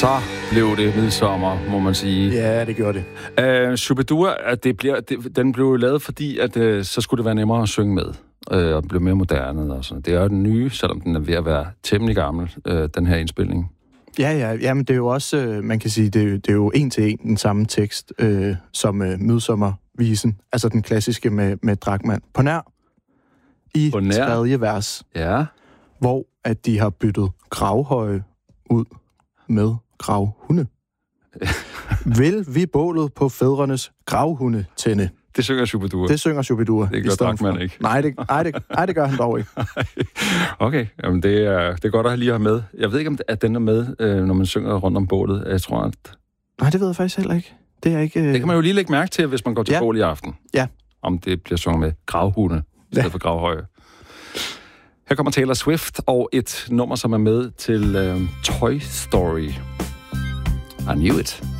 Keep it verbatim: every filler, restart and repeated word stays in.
Så blev det midsommer, må man sige. Ja, det gjorde det. Uh, Shubidua, at det bliver, det, den blev lavet, fordi at, uh, så skulle det være nemmere at synge med. Uh, og blive mere moderne og sådan. Det er jo den nye, selvom den er ved at være temmelig gammel, uh, den her indspilning. Ja, ja, ja, men det er jo også, øh, man kan sige, det er, det er jo en til en den samme tekst, øh, som øh, Midsommervisen, altså den klassiske med, med Drachmann. På nær i På nær. tredje vers, Ja. hvor at de har byttet gravhøje ud med gravhunde. Vil vi bålet på fædrenes gravhunde tænde? Det synger Shubidua. Det synger Shubidua. Det gør Drachmann ikke. Nej det, nej, det, nej, det gør han dog ikke. Okay, jamen det er, det er godt at lige have med. Jeg ved ikke, om at den er med, øh, når man synger rundt om bålet. Jeg tror, at... Nej, det ved jeg faktisk heller ikke. Det er ikke... Øh... Det kan man jo lige lægge mærke til, hvis man går til Ja. bål i aften. Ja. Om det bliver sunget med gravhunde, i stedet Ja. for gravhøje. Her kommer Taylor Swift og et nummer, som er med til øh, Toy Story. I knew it.